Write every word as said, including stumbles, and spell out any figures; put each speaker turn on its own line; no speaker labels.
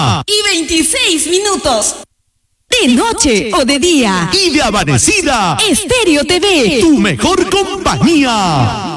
una y veintiséis minutos.
De noche o de día.
Y de amanecida.
Estéreo T V.
Tu mejor compañía.